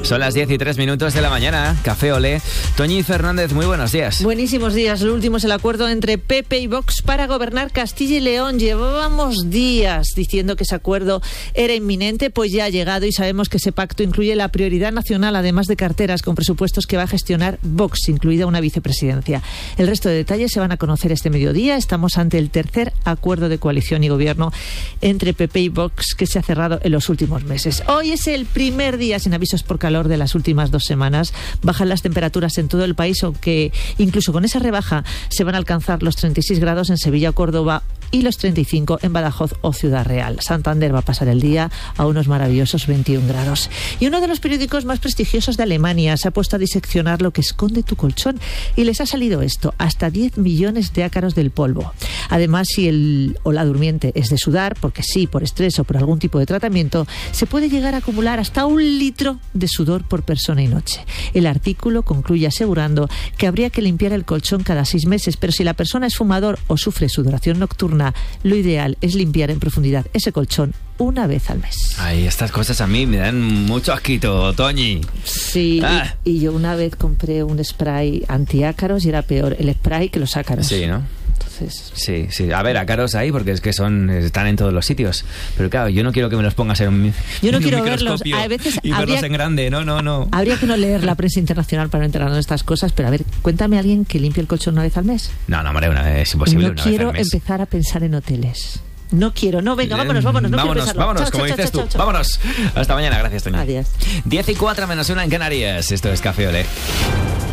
Son las 10:03 de la mañana. Café Olé. Toñi Fernández, muy buenos días. Buenísimos días. Lo último es el acuerdo entre PP y Vox para gobernar Castilla y León. Llevábamos días diciendo que ese acuerdo era inminente, pues ya ha llegado y sabemos que ese pacto incluye la prioridad nacional, además de carteras con presupuestos que va a gestionar Vox, incluida una vicepresidencia. El resto de detalles se van a conocer este mediodía. Estamos ante el tercer acuerdo de coalición y gobierno entre PP y Vox que se ha cerrado en los últimos meses. Hoy es el primer día sin avisos por calor de las últimas 2 semanas. Bajan las temperaturas en todo el país, aunque incluso con esa rebaja se van a alcanzar los 36 grados en Sevilla o Córdoba y los 35 en Badajoz o Ciudad Real. Santander va a pasar el día a unos maravillosos 21 grados. Y uno de los periódicos más prestigiosos de Alemania se ha puesto a diseccionar lo que esconde tu colchón y les ha salido esto, hasta 10 millones de ácaros del polvo. Además, si el o la durmiente es de sudar, porque sí, por estrés o por algún tipo de tratamiento, se puede llegar a acumular hasta 1 litro de sudor por persona y noche. El artículo concluye asegurando que habría que limpiar el colchón cada 6 meses, pero si la persona es fumador o sufre sudoración nocturna, lo ideal es limpiar en profundidad ese colchón una vez al mes. Ay, estas cosas a mí me dan mucho asquito, Toñi. Sí, y yo una vez compré un spray antiácaros y era peor el spray que los ácaros. Sí, ¿no? Entonces... Sí. A ver, ácaros ahí porque es que están en todos los sitios. Pero claro, yo no quiero que me los pongas en un Yo no quiero verlos. A veces y verlos en grande. No. Habría que no leer la prensa internacional para no enterarnos de estas cosas, pero a ver, cuéntame a alguien que limpie el colchón una vez al mes. No, hombre, es imposible. No quiero empezar a pensar en hoteles. No quiero, venga, vámonos. Vámonos, como dices tú. Vámonos. Hasta mañana, gracias, Toñi. Adiós. 10:04 menos 1 en Canarias. Esto es Café Olé.